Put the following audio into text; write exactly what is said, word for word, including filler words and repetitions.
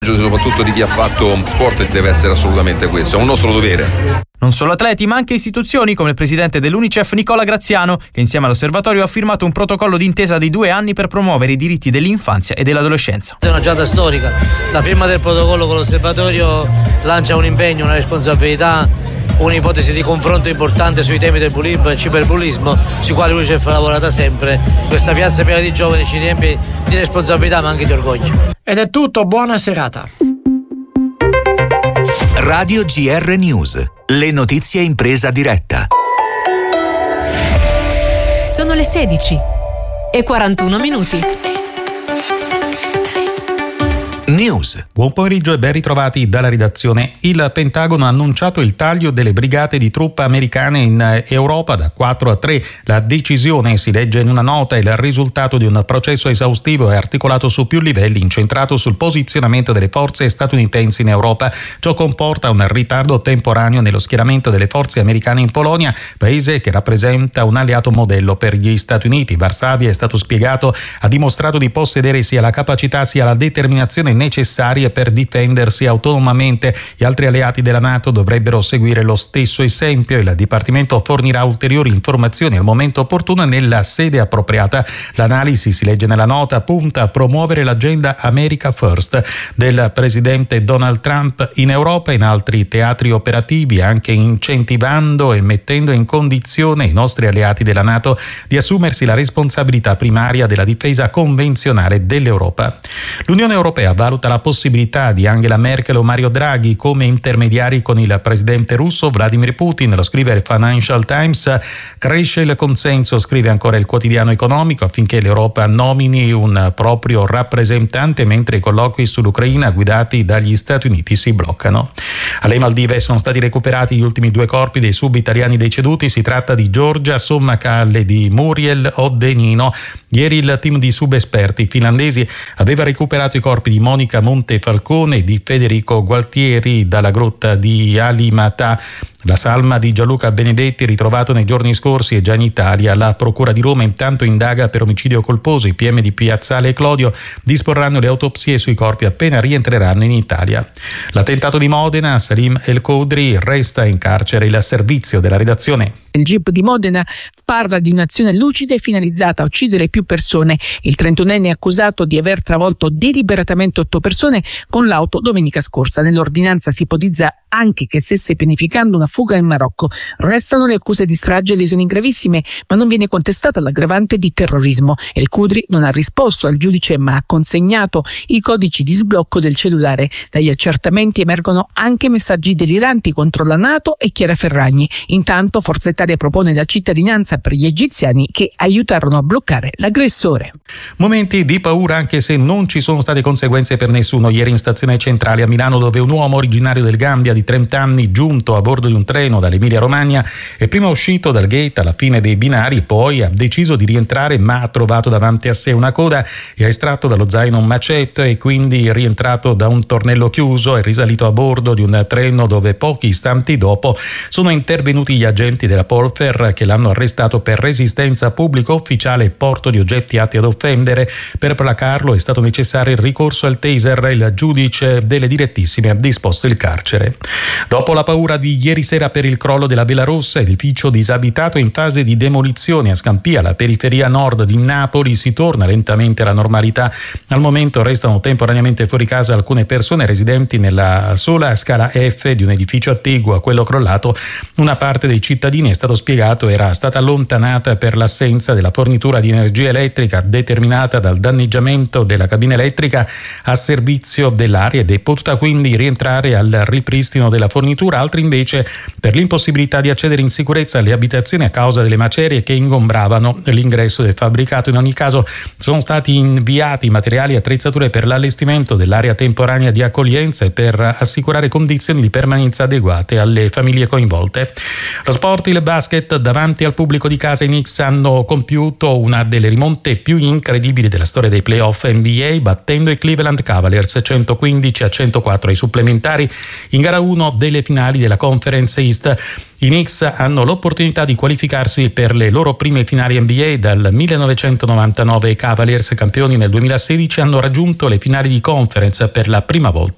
Soprattutto di chi ha fatto sport deve essere assolutamente questo, è un nostro dovere. Non solo atleti, ma anche istituzioni come il presidente dell'Unicef Nicola Graziano, che insieme all'osservatorio ha firmato un protocollo d'intesa di due anni per promuovere i diritti dell'infanzia e dell'adolescenza. È una giornata storica. La firma del protocollo con l'osservatorio lancia un impegno, una responsabilità, un'ipotesi di confronto importante sui temi del bullismo e ciberbullismo, sui quali l'Unicef lavora da sempre. Questa piazza piena di giovani ci riempie di responsabilità ma anche di orgoglio. Ed è tutto, buona serata. Radio G R News, le notizie in presa diretta. Sono le sedici e quarantuno minuti. News. Buon pomeriggio e ben ritrovati dalla redazione. Il Pentagono ha annunciato il taglio delle brigate di truppe americane in Europa da quattro a tre. La decisione, si legge in una nota, è il risultato di un processo esaustivo e articolato su più livelli, incentrato sul posizionamento delle forze statunitensi in Europa. Ciò comporta un ritardo temporaneo nello schieramento delle forze americane in Polonia, paese che rappresenta un alleato modello per gli Stati Uniti. Varsavia, è stato spiegato, ha dimostrato di possedere sia la capacità sia la determinazione necessarie per difendersi autonomamente. Gli altri alleati della NATO dovrebbero seguire lo stesso esempio. Il Dipartimento fornirà ulteriori informazioni al momento opportuno e nella sede appropriata. L'analisi, si legge nella nota, punta a promuovere l'agenda America First del presidente Donald Trump in Europa e in altri teatri operativi, anche incentivando e mettendo in condizione i nostri alleati della NATO di assumersi la responsabilità primaria della difesa convenzionale dell'Europa. L'Unione Europea valuta la possibilità di Angela Merkel o Mario Draghi come intermediari con il presidente russo Vladimir Putin. Lo scrive il Financial Times. Cresce il consenso, scrive ancora il quotidiano economico, affinché l'Europa nomini un proprio rappresentante, mentre i colloqui sull'Ucraina guidati dagli Stati Uniti si bloccano. Alle Maldive sono stati recuperati gli ultimi due corpi dei sub-italiani deceduti. Si tratta di Giorgia Sommacalle e di Muriel Oddenino. Ieri il team di subesperti finlandesi aveva recuperato i corpi di Monica Montefalcone e di Federico Gualtieri dalla grotta di Alimata. La salma di Gianluca Benedetti, ritrovato nei giorni scorsi, è già in Italia. La Procura di Roma intanto indaga per omicidio colposo. I P M di Piazzale e Clodio disporranno le autopsie sui corpi appena rientreranno in Italia. L'attentato di Modena, Salim El Khoudry resta in carcere. Il servizio della redazione. Il G I P di Modena parla di un'azione lucida e finalizzata a uccidere più persone. Il trentunenne è accusato di aver travolto deliberatamente otto persone con l'auto domenica scorsa. Nell'ordinanza si ipotizza anche che stesse pianificando una fuga in Marocco. Restano le accuse di strage e lesioni gravissime, ma non viene contestata l'aggravante di terrorismo. El Khoudry non ha risposto al giudice, ma ha consegnato i codici di sblocco del cellulare. Dagli accertamenti emergono anche messaggi deliranti contro la NATO e Chiara Ferragni. Intanto Forza Italia propone la cittadinanza per gli egiziani che aiutarono a bloccare l'aggressore. Momenti di paura, anche se non ci sono state conseguenze per nessuno. Ieri in stazione centrale a Milano, dove un uomo originario del Gambia di trenta anni, giunto a bordo di un treno dall'Emilia Romagna, è prima uscito dal gate alla fine dei binari, poi ha deciso di rientrare, ma ha trovato davanti a sé una coda e ha estratto dallo zaino un macete e quindi rientrato da un tornello chiuso. È risalito a bordo di un treno dove pochi istanti dopo sono intervenuti gli agenti della Polfer, che l'hanno arrestato per resistenza a pubblico ufficiale e porto di oggetti atti ad offendere. Per placarlo è stato necessario il ricorso al taser. Il giudice delle direttissime ha disposto il carcere. Dopo la paura di ieri sera per il crollo della Vela Rossa, edificio disabitato in fase di demolizione a Scampia, la periferia nord di Napoli, si torna lentamente alla normalità. Al momento restano temporaneamente fuori casa alcune persone residenti nella sola scala F di un edificio attiguo a quello crollato. Una parte dei cittadini, è stato spiegato, era stata allontanata per l'assenza della fornitura di energia elettrica determinata dal danneggiamento della cabina elettrica a servizio dell'area ed è potuta quindi rientrare al ripristino della fornitura. Altri invece per l'impossibilità di accedere in sicurezza alle abitazioni a causa delle macerie che ingombravano l'ingresso del fabbricato. In ogni caso sono stati inviati materiali e attrezzature per l'allestimento dell'area temporanea di accoglienza e per assicurare condizioni di permanenza adeguate alle famiglie coinvolte. Lo sport, il basket, davanti al pubblico di casa i Knicks hanno compiuto una delle rimonte più incredibili della storia dei playoff N B A, battendo i Cleveland Cavaliers centoquindici a centoquattro ai supplementari in gara uno delle finali della Conference East. I Knicks hanno l'opportunità di qualificarsi per le loro prime finali N B A dal millenovecentonovantanove. I Cavaliers, campioni nel duemilasedici, hanno raggiunto le finali di Conference per la prima volta